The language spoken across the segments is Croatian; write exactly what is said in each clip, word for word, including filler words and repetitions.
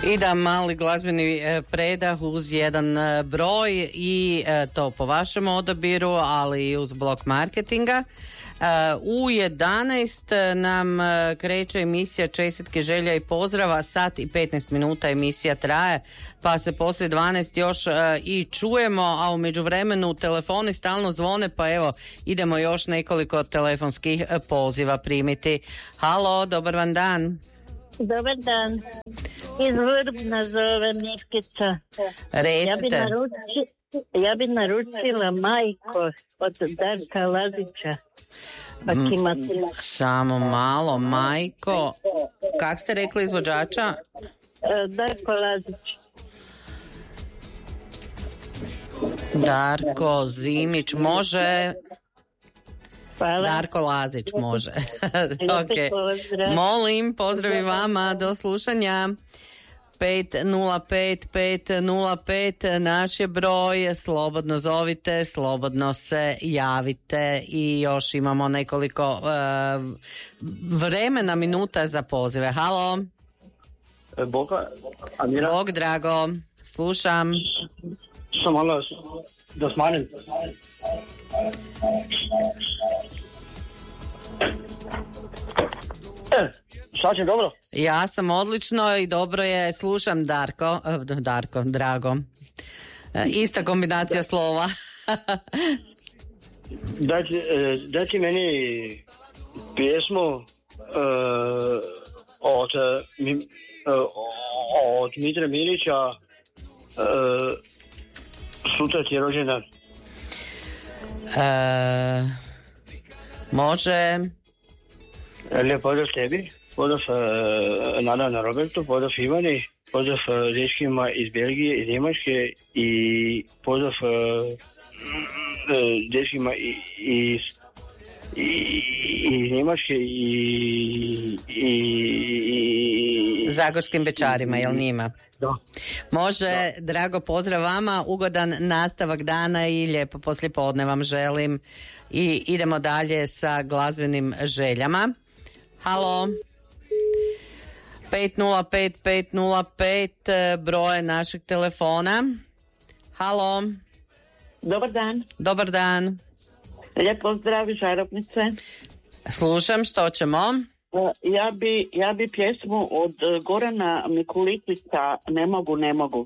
I da mali glazbeni predah uz jedan broj i to po vašem odabiru, ali i uz blok marketinga. U jedanaest nam kreće emisija Čestitke, želja i pozdrava, sat i petnaest minuta emisija traje, pa se poslije dvanaest još i čujemo, a u međuvremenu telefoni stalno zvone, pa evo idemo još nekoliko telefonskih poziva primiti. Halo, dobar vam dan. Dobar dan. Iz Vrbna zove Mikica. Recite. Ja bi, naruči, ja bi naručila Majko od Darka Lazića. M- imate... Samo malo, Majko. Kak ste rekli izvođača? Darko Lazić. Darko Zimić, može... Hvala. Darko Lazić može. Okay. Molim, pozdravi vama, do slušanja. pet nula pet pet nula pet naš je broj, slobodno zovite, slobodno se javite i još imamo nekoliko uh, vremena, minuta za pozive. Halo. Boga, Amira. Bog drago, slušam. Samo malo da smanjim. E, šta će, dobro? Ja sam odlično i dobro je, slušam Darko, Darko, drago. Ista kombinacija slova. Dajte, dajte meni pjesmu uh, od, uh, od Mitre Milića, uh, Sutra ti je rođendan. Uh, može... Lijep pozdrav tebi, pozdrav uh, Nadana Robertu, pozdrav Ivani, pozdrav uh, dečkima iz Belgije, iz Njemačke i pozdrav uh, uh, dečkima iz, iz, iz Njemačke i, i, i Zagorskim Bečarima, jel njima? Da. Može, da. Drago, pozdrav vama, ugodan nastavak dana i lijepo poslijepodne vam želim i idemo dalje sa glazbenim željama. Halo. pet nula pet pet nula pet broje našeg telefona. Halo. Dobar dan. Dobar dan. Lijep pozdrav iz Žarobnice. Slušam, što ćemo? Ja bi, ja bi pjesmu od Gorana Mikuličića Ne mogu, ne mogu.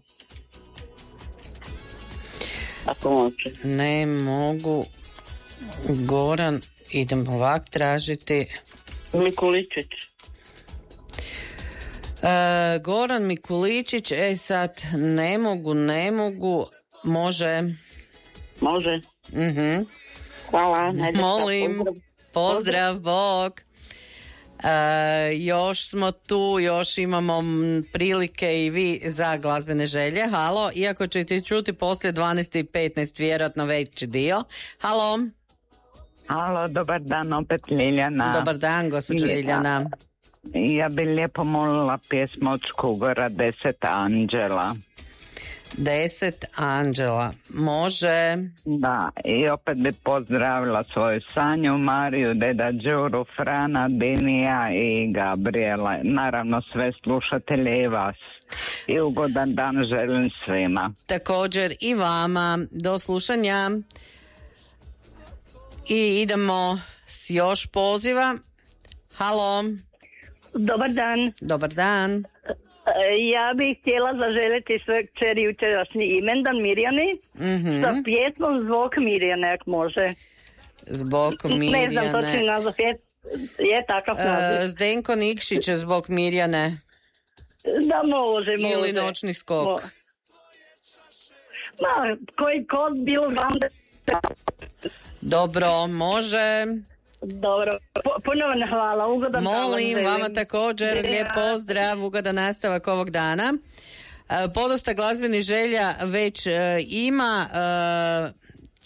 Ako može. Ne mogu. Goran, idem ovak tražiti. Mikuličić. E, Goran Mikuličić, e sad, ne mogu, ne mogu, može. Može. Mhm. Hvala. Molim, pozdrav, pozdrav bog. E, još smo tu, još imamo prilike i vi za glazbene želje. Halo, iako ćete čuti poslije dvanaest i petnaest, vjerojatno veći dio. Halo. Halo, dobar dan, opet Ljiljana. Dobar dan, gospođa Ljiljana. Ja bi lijepo molila pjesmu od Škugora, Deset anđela. Deset anđela, može. Da, i opet bi pozdravila svoju Sanju, Mariju, deda Đuru, Frana, Dinija i Gabriela. Naravno sve slušatelje i vas. I ugodan dan želim svima. Također i vama, do slušanja. I idemo s još poziva. Halo. Dobar dan. Dobar dan. Ja bih htjela zaželjeti sve kćeri jučerašnji imendan Mirjani, mm-hmm. sa pjesmom Zbog Mirjane, ako može. Zbog Mirjane. Ne znam točni naziv, je, je takav naziv. Uh, Zdenko Nikšić je Zbog Mirjane. Da, može, može. Ili Noćni skok. Mo... Ma, koji kod bilo glavne. Dobro, može. Dobro, ponovno hvala, ugodan molim vama također, ja. Lijep pozdrav, ugodan nastavak ovog dana. E, podosta glazbenih želja već e, ima, e,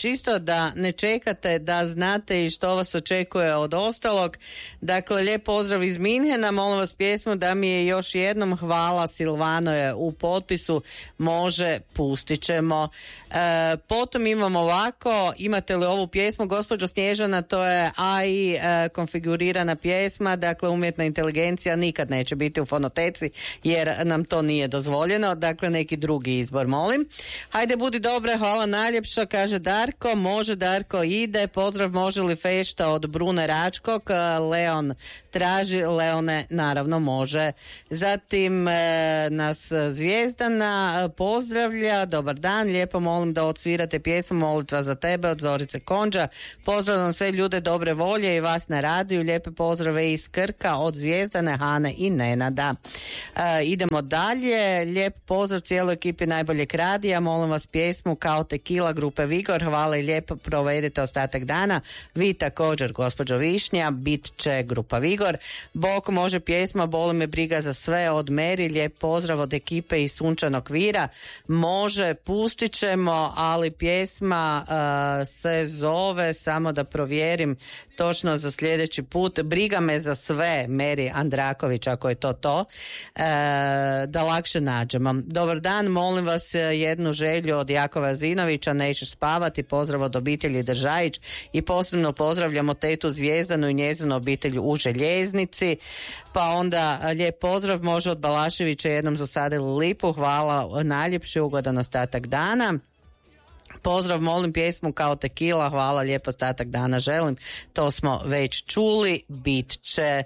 čisto da ne čekate, da znate i što vas očekuje od ostalog. Dakle, lijep pozdrav iz Minhena, molim vas pjesmu da mi je još jednom hvala, Silvano je u potpisu, može, pustit ćemo. E, potom imamo ovako, imate li ovu pjesmu, gospođo Snježana, to je A I e, konfigurirana pjesma, dakle umjetna inteligencija nikad neće biti u fonoteci jer nam to nije dozvoljeno, dakle neki drugi izbor, molim. Hajde, budi dobra, hvala najljepša, kaže Darko, može Darko, ide, pozdrav, može li fešta od Brune Račkog, Leon traži, Leone naravno može. Zatim e, nas Zvijezdana pozdravlja, dobar dan, lijepo molim da odsvirate pjesmu Molitva za tebe od Zorice Konđa, pozdravljam sve ljude dobre volje i vas na radiju, lijepe pozdrave iz Krka od Zvijezdane, Hane i Nenada. E, idemo dalje, lijep pozdrav cijeloj ekipi najboljeg radija, molim vas pjesmu Kao tekila grupe Vigor, hvala i lijepo provedete ostatak dana, vi također gospođo Višnja, bit će grupa Vigor. Bog može pjesma Boli me briga za sve od Meri, lijep pozdrav od ekipe iz Sunčanog Vira, može, pustit ćemo, ali pjesma uh, se zove, samo da provjerim točno za sljedeći put, Briga me za sve, Meri Andraković, ako je to to, e, da lakše nađemo. Dobar dan, molim vas jednu želju od Jakova Zinovića, nećeš spavati, pozdrav od obitelji Držajić i posebno pozdravljamo tetu Zvijezdanu i njezinu obitelj u Željeznici, pa onda lijep pozdrav može od Balaševića, jednom zasadili lipu, hvala, najljepši ugodan ostatak dana. Pozdrav, molim pjesmu Kao tekila, hvala, lijep ostatak dana želim, to smo već čuli, bit će. E,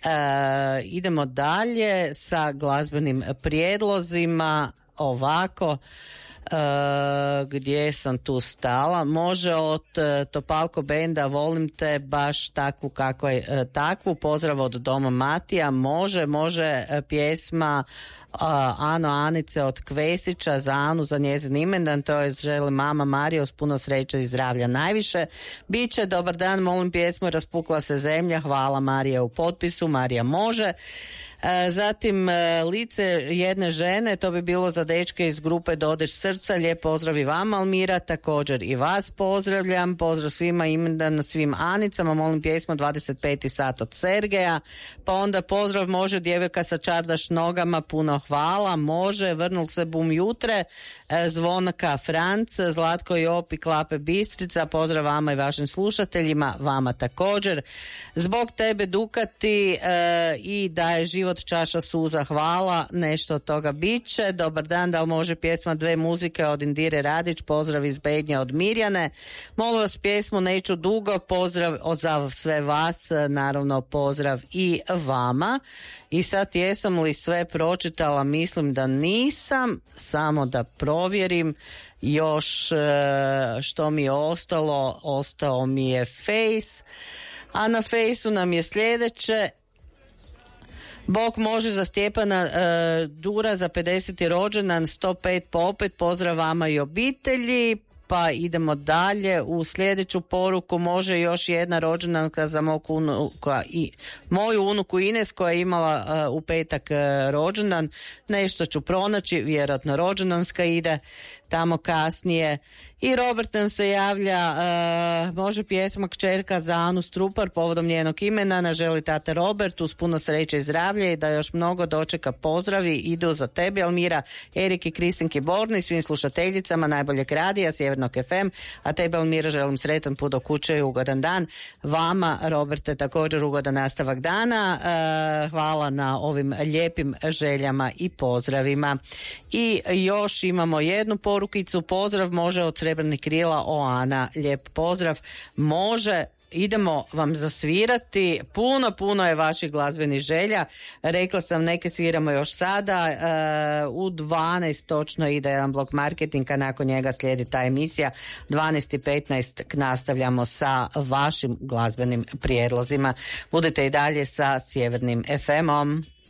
idemo dalje sa glazbenim prijedlozima, ovako, e, gdje sam tu stala, može od e, Topalko benda Volim te baš takvu kakva je, e, takvu, pozdrav od Doma Matija, može, može e, pjesma Uh, Ano Anice od Kvesića za Anu, za njezin imendan, to je želi mama Marija uz puno sreće i zdravlja najviše. Biće, dobar dan, molim pjesmu Raspukla se zemlja, hvala, Marija u potpisu, Marija može. Zatim lice jedne žene, to bi bilo za dečke iz grupe Dodir srca, lijep pozdrav i vama Almira, također i vas pozdravljam, pozdrav svima, imendan svim Anicama, molim pjesmu dvadeset peti sat od Sergeja, pa onda pozdrav može djevojka sa čardaš nogama, puno hvala, može, vrnul se bum jutre, Zvonka Franc, Zlatko Jopi, Klape Bistrica, pozdrav vama i vašim slušateljima, vama također, zbog tebe Dukati e, i da je život čaša suza, hvala, nešto od toga biće. Dobar dan, da li može pjesma Dve muzike od Indire Radić, pozdrav iz Bednja od Mirjane, molim vas pjesmu Neću dugo, pozdrav od za sve vas, naravno pozdrav i vama. I sad jesam li sve pročitala, mislim da nisam, samo da provjerim još što mi je ostalo, ostao mi je Face, a na Faceu nam je sljedeće, Bog može za Stjepana e, Dura za pedeseti rođendan, sto pet po opet, pozdrav vama i obitelji. Pa idemo dalje u sljedeću poruku, može još jedna rođendanka za moju unuku, i, moju unuku Ines koja je imala uh, u petak uh, rođendan, nešto ću pronaći, vjerojatno rođendanska ide tamo kasnije. I Robert nam se javlja, uh, može pjesma Kćerka za Anu Strupar povodom njenog imena, na želi tata Robert, uz puno sreće i zdravlja i da još mnogo dočeka, pozdravi idu za tebe Almira, Erik i Kristinki Borni, svim slušateljicama najboljeg radija Sjevernog ef em, a tebe Almira želim sretan put do kuće i ugodan dan, vama Roberte također ugodan nastavak dana, uh, hvala na ovim lijepim željama i pozdravima. I još imamo jednu porukicu, pozdrav može od Srebrnih krila Oana, lijep pozdrav, može, idemo vam zasvirati, puno, puno je vaših glazbenih želja, rekla sam neke sviramo još sada, e, u dvanaest točno ide jedan blok marketinga, nakon njega slijedi ta emisija, dvanaest i petnaest nastavljamo sa vašim glazbenim prijedlozima, budete i dalje sa Sjevernim ef emom.